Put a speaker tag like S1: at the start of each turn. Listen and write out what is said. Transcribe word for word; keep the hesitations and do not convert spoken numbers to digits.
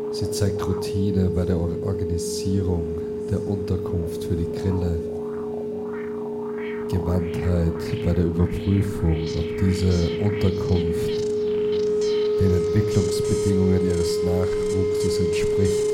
S1: Sie zeigt Routine bei der Or- Organisierung der Unterkunft für die Grille, Gewandtheit bei der Überprüfung, ob diese Unterkunft den Entwicklungsbedingungen ihres Nachwuchses entspricht.